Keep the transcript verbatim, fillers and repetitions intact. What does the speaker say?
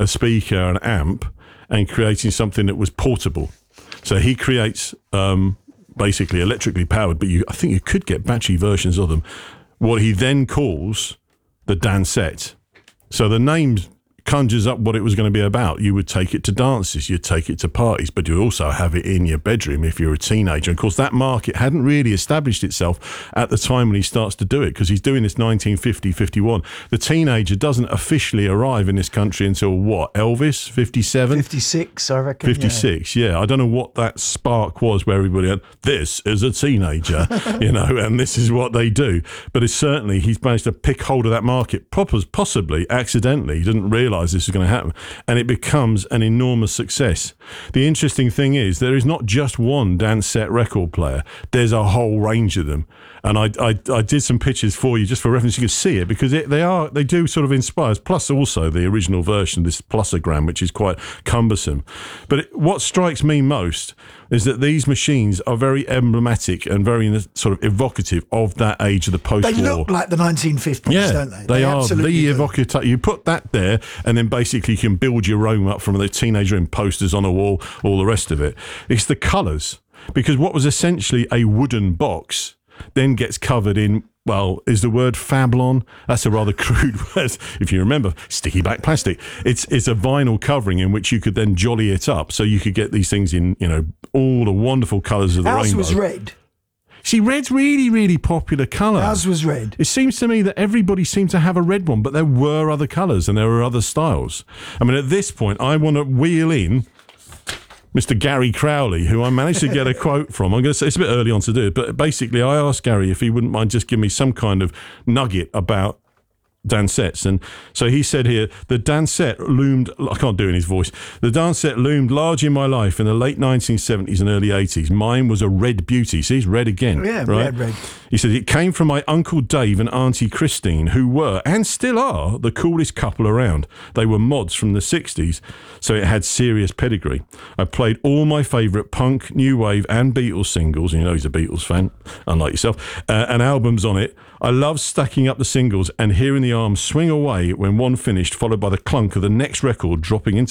a speaker, an amp, and creating something that was portable. So he creates um, basically electrically powered, but you, I think you could get battery versions of them, what he then calls the Dansette. So the name conjures up what it was going to be about. You would take it to dances, you'd take it to parties, but you also have it in your bedroom if you're a teenager. And of course, that market hadn't really established itself at the time when he starts to do it, because he's doing this nineteen fifty, fifty-one. The teenager doesn't officially arrive in this country until what, Elvis? fifty-seven? fifty-six, I reckon. fifty-six, yeah. yeah. I don't know what that spark was where everybody had, this is a teenager, you know, and this is what they do. But it's certainly, he's managed to pick hold of that market, possibly accidentally. He didn't realise this is going to happen, and it becomes an enormous success. The interesting thing is there is not just one Dansette record player, there's a whole range of them, and I, I, I did some pictures for you just for reference. You can see it because it, they are they do sort of inspire us, plus also the original version, this plusogram, which is quite cumbersome. But it, what strikes me most is that these machines are very emblematic and very sort of evocative of that age of the post-war. They look like the nineteen fifties, yeah, don't they? They, they are the evocative. You put that there, and then basically you can build your own up from the teenager in posters on a wall, all the rest of it. It's the colours, because what was essentially a wooden box then gets covered in, well, is the word Fablon? That's a rather crude word, if you remember. Sticky back plastic. It's it's a vinyl covering in which you could then jolly it up, so you could get these things in, you know, all the wonderful colours of the Ours rainbow. was red. See, red's really, really popular colour. Ours was red. It seems to me that everybody seemed to have a red one, but there were other colours and there were other styles. I mean, at this point, I want to wheel in Mister Gary Crowley, who I managed to get a quote from. I'm going to say it's a bit early on to do it, but basically I asked Gary if he wouldn't mind just giving me some kind of nugget about Dansettes. And so he said here, the Dansette loomed, I can't do it in his voice, the Dansette loomed large in my life in the late nineteen seventies and early eighties. Mine was a red beauty. See, he's red again. Yeah, right? red, red. He said, it came from my Uncle Dave and Auntie Christine, who were, and still are, the coolest couple around. They were mods from the sixties, so it had serious pedigree. I played all my favourite punk, new wave and Beatles singles, and you know he's a Beatles fan, unlike yourself, uh, and albums on it. I loved stacking up the singles and hearing the arms swing away when one finished, followed by the clunk of the next record dropping into